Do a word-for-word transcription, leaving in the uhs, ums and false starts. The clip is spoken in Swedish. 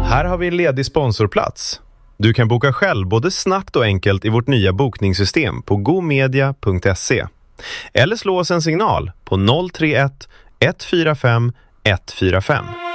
Här har vi en ledig sponsorplats. Du kan boka själv både snabbt och enkelt i vårt nya bokningssystem på gomedia punkt se. Eller slå oss en signal på noll tre ett ett fyra fem ett fyra fem.